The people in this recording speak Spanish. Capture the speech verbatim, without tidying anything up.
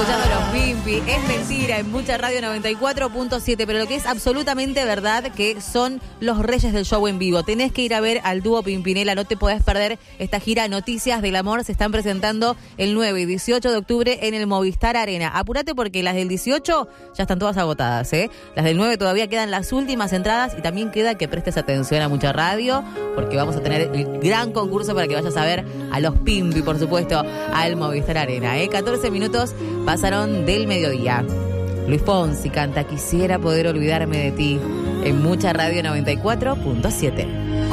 escuchando Los Pimpi. Es mentira, en Mucha Radio noventa y cuatro punto siete, pero lo que es absolutamente verdad que son los reyes del show en vivo. Tenés que ir a ver al dúo Pimpinela, no te podés perder esta gira Noticias del Amor. Se están presentando el nueve y dieciocho de octubre en el Movistar Arena. Apúrate porque las del dieciocho ya están todas agotadas, ¿eh? Las del nueve todavía quedan las últimas entradas y también queda que prestes atención a Mucha Radio porque vamos a tener el gran concurso para que vayas a ver a los Pimpi, por supuesto, al Movistar Arena, ¿eh? catorce minutos pasaron del mediodía. Luis Fonsi canta Quisiera poder olvidarme de ti en Mucha Radio noventa y cuatro punto siete.